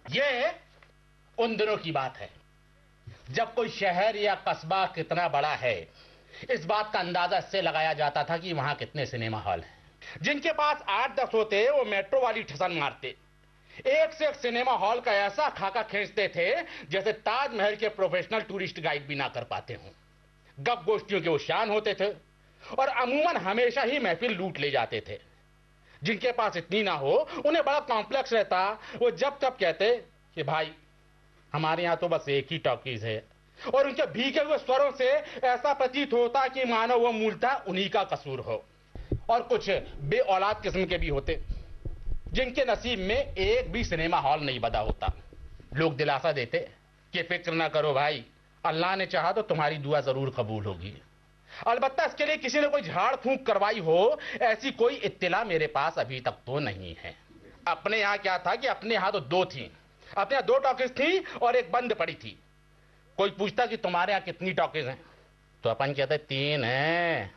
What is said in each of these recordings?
ये उन दिनों की बात है जब कोई शहर या कस्बा कितना बड़ा है इस बात का अंदाजा इससे लगाया जाता था कि वहां कितने सिनेमा हॉल हैं। जिनके पास 8-10 होते वो मेट्रो वाली ठसन मारते, एक से एक सिनेमा हॉल का ऐसा खाका खींचते थे जैसे ताजमहल के प्रोफेशनल टूरिस्ट गाइड भी ना कर पाते हों। गप गोष्ठियों के वो शान होते थे और अमूमन हमेशा ही महफिल लूट ले जाते थे। जिनके पास इतनी ना हो उन्हें बड़ा कॉम्प्लेक्स रहता, वो जब तब कहते कि भाई हमारे यहां तो बस एक ही टॉकीज है, और उनके भीगे हुए स्वरों से ऐसा प्रतीत होता कि मानो वो मूलतः उन्हीं का कसूर हो। और कुछ बे औलाद किस्म के भी होते जिनके नसीब में एक भी सिनेमा हॉल नहीं बदा होता। लोग दिलासा देते कि फिक्र ना करो भाई, अल्लाह ने चाहा तो तुम्हारी दुआ जरूर कबूल होगी। अलबत्ता इसके लिए किसी ने कोई झाड़ फूंक करवाई हो ऐसी कोई इत्तिला मेरे पास अभी तक तो नहीं है। अपने यहां क्या था कि अपने यहां तो दो थी, अपने यहां 2 टॉकीज थी और एक बंद पड़ी थी। कोई पूछता कि तुम्हारे यहां कितनी टॉकीज हैं तो अपन कहते 3 हैं,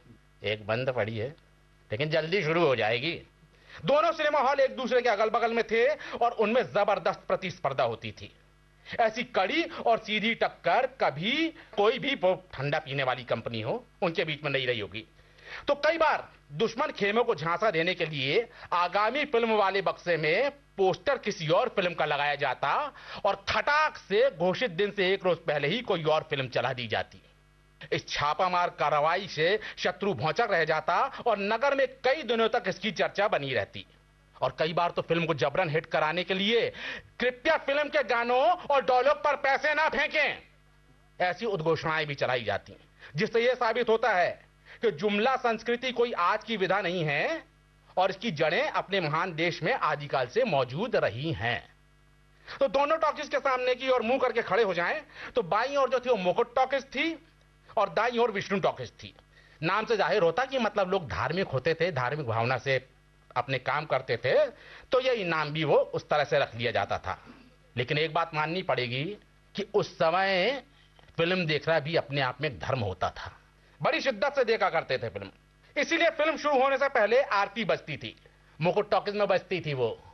एक बंद पड़ी है लेकिन जल्दी शुरू हो जाएगी। दोनों सिनेमा हॉल एक दूसरे के अगल बगल में थे और उनमें जबरदस्त प्रतिस्पर्धा होती थी। ऐसी कड़ी और सीधी टक्कर कभी कोई भी ठंडा पीने वाली कंपनी हो उनके बीच में नहीं रही होगी। तो कई बार दुश्मन खेमों को झांसा देने के लिए आगामी फिल्म वाले बक्से में पोस्टर किसी और फिल्म का लगाया जाता और खटाक से घोषित दिन से 1 रोज पहले ही कोई और फिल्म चला दी जाती। इस छापामार कार्रवाई से शत्रु भौंचक रह जाता और नगर में कई दिनों तक इसकी चर्चा बनी रहती। और कई बार तो फिल्म को जबरन हिट कराने के लिए कृपया फिल्म के गानों और डायलॉग पर पैसे ना फेंकें ऐसी उद्घोषणाएं भी चलाई जाती, जिससे यह साबित होता है कि जुमला संस्कृति कोई आज की विधा नहीं है और इसकी जड़ें अपने महान देश में आदिकाल से मौजूद रही हैं। तो दोनों टॉकीज के सामने की ओर मुंह करके खड़े हो जाएं तो बाईं ओर जो थी वो मुकुट टॉकीज थी और दाईं ओर विष्णु टॉकीज थी। नाम से जाहिर होता कि मतलब लोग धार्मिक होते थे, धार्मिक भावना से अपने काम करते थे, तो ये इनाम भी वो उस तरह से रख लिया जाता था। लेकिन एक बात माननी पड़ेगी कि उस समय फिल्म देखना भी अपने आप में एक धर्म होता था। बड़ी शिद्दत से देखा करते थे फिल्म। इसीलिए फिल्म शुरू होने से पहले आरती बजती थी, मुकुट टॉकीज में बजती थी वो।